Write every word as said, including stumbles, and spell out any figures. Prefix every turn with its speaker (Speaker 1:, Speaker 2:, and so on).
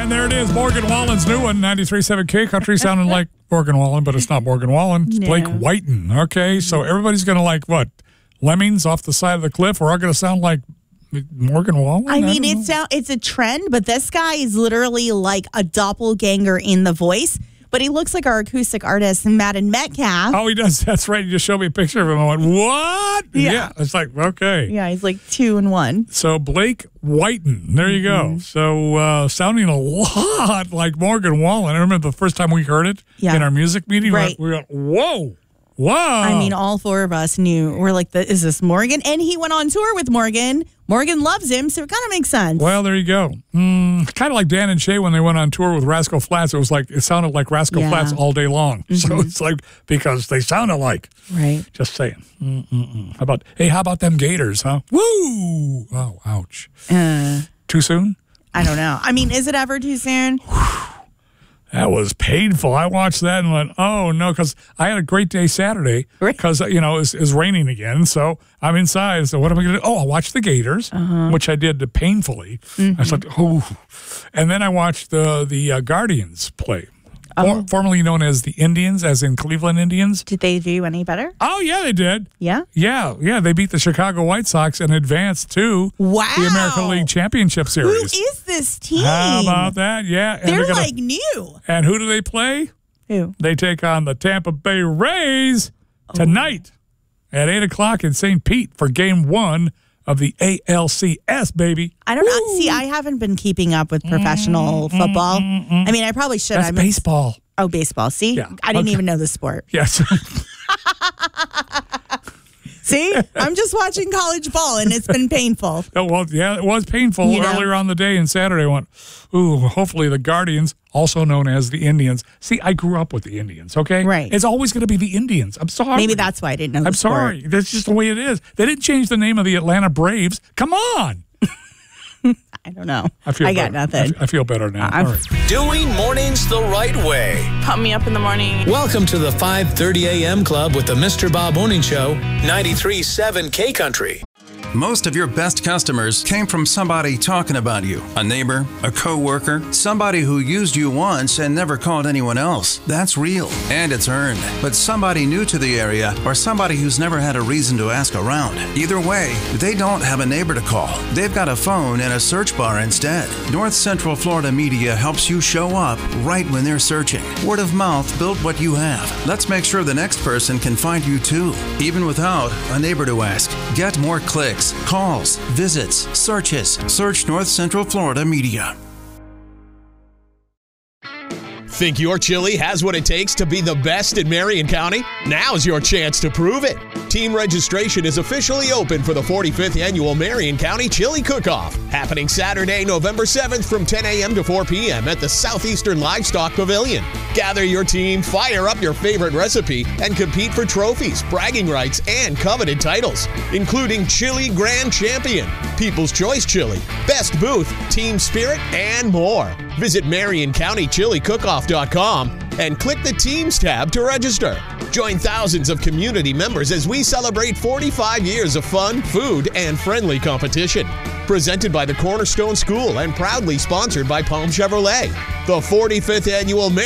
Speaker 1: And there it is, Morgan Wallen's new one, ninety-three point seven K Country, sounding like Morgan Wallen, but it's not Morgan Wallen. It's Blake
Speaker 2: No.
Speaker 1: Whiten. Okay, so everybody's going to like, what, lemmings off the side of the cliff? We're all going to sound like Morgan Wallen?
Speaker 2: I mean,
Speaker 1: don't
Speaker 2: it's
Speaker 1: know.
Speaker 2: a, it's a trend, but this guy is literally like a doppelganger in the voice. But he looks like our acoustic artist, Madden Metcalf.
Speaker 1: Oh, he does. That's right. You just showed me a picture of him. I went, what?
Speaker 2: Yeah.
Speaker 1: It's like, okay.
Speaker 2: Yeah, he's like two and one.
Speaker 1: So Blake Whiten, there you
Speaker 2: Mm-hmm.
Speaker 1: go. So uh, sounding a lot like Morgan Wallen. I remember the first time we heard it
Speaker 2: Yeah.
Speaker 1: in our music meeting.
Speaker 2: Right.
Speaker 1: We went, whoa, wow.
Speaker 2: I mean, all four of us knew. We're like, the, is this Morgan? And he went on tour with Morgan. Morgan loves him, so it kind of makes sense.
Speaker 1: Well, there you go. Mm, kind of like Dan and Shay when they went on tour with Rascal Flatts. It was like, it sounded like Rascal
Speaker 2: Yeah.
Speaker 1: Flatts all day long.
Speaker 2: Mm-hmm.
Speaker 1: So it's like, because they sound alike.
Speaker 2: Right.
Speaker 1: Just saying. Mm-mm-mm. How about, hey, how about them Gators, huh? Woo! Oh, ouch.
Speaker 2: Uh,
Speaker 1: Too soon?
Speaker 2: I don't know. I mean, is it ever too soon?
Speaker 1: That was painful. I watched that and went, oh, no, because I had a great day Saturday
Speaker 2: Right.
Speaker 1: because, you know, it's, it's raining again. So I'm inside. So what am I going to do? Oh, I'll watch the Gators,
Speaker 2: Uh-huh.
Speaker 1: which I did painfully.
Speaker 2: Mm-hmm.
Speaker 1: I was like, oh. And then I watched the, the uh, Guardians play, For,
Speaker 2: Oh.
Speaker 1: formerly known as the Indians, as in Cleveland Indians.
Speaker 2: Did they do any better?
Speaker 1: Oh, yeah, they did.
Speaker 2: Yeah.
Speaker 1: Yeah, yeah. They beat the Chicago White Sox and advanced to
Speaker 2: Wow.
Speaker 1: the American League Championship
Speaker 2: Who
Speaker 1: Series.
Speaker 2: is this team?
Speaker 1: How about that? Yeah. And
Speaker 2: They're
Speaker 1: gonna-
Speaker 2: like new.
Speaker 1: And who do they play?
Speaker 2: Who?
Speaker 1: They take on the Tampa Bay Rays tonight at eight o'clock in Saint Pete for game one of the A L C S, baby.
Speaker 2: I don't know. See, I haven't been keeping up with professional football. I mean, I probably should.
Speaker 1: That's
Speaker 2: I'm
Speaker 1: baseball.
Speaker 2: Oh, baseball. See?
Speaker 1: Yeah.
Speaker 2: I didn't
Speaker 1: Okay.
Speaker 2: even know the sport.
Speaker 1: Yes.
Speaker 2: See? I'm just watching college ball, and it's been painful.
Speaker 1: Oh, well, yeah, it was painful
Speaker 2: You know?
Speaker 1: earlier on the day, and Saturday I went, ooh, hopefully the Guardians, also known as the Indians. See, I grew up with the Indians, okay?
Speaker 2: Right.
Speaker 1: It's always going to be the Indians. I'm sorry.
Speaker 2: Maybe that's why I didn't know the
Speaker 1: I'm
Speaker 2: sport.
Speaker 1: sorry. That's just the way it is. They didn't change the name of the Atlanta Braves. Come on.
Speaker 2: I don't know.
Speaker 1: I feel
Speaker 2: I got
Speaker 1: better.
Speaker 2: nothing.
Speaker 1: I feel better now.
Speaker 2: I'm-
Speaker 1: All right.
Speaker 3: Doing mornings the right way.
Speaker 4: Pump me up in the morning.
Speaker 3: Welcome to the five thirty a.m. Club with the Mister Bob Morning Show, ninety-three point seven K Country.
Speaker 5: Most of your best customers came from somebody talking about you. A neighbor, a coworker, somebody who used you once and never called anyone else. That's real, and it's earned. But somebody new to the area or somebody who's never had a reason to ask around. Either way, they don't have a neighbor to call. They've got a phone and a search bar instead. North Central Florida Media helps you show up right when they're searching. Word of mouth built what you have. Let's make sure the next person can find you too, even without a neighbor to ask. Get more clicks, calls, visits, searches. Search North Central Florida Media.
Speaker 6: Think your chili has what it takes to be the best in Marion County? Now's your chance to prove it. Team registration is officially open for the forty-fifth Annual Marion County Chili Cook-Off, happening Saturday, November seventh from ten a.m. to four p.m. at the Southeastern Livestock Pavilion. Gather your team, fire up your favorite recipe, and compete for trophies, bragging rights, and coveted titles, including Chili Grand Champion, People's Choice Chili, Best Booth, Team Spirit, and more. Visit Marion County Chili Cook-Off dot com and click the Teams tab to register. Join thousands of community members as we celebrate forty-five years of fun, food, and friendly competition. Presented by the Cornerstone School and proudly sponsored by Palm Chevrolet. The forty-fifth Annual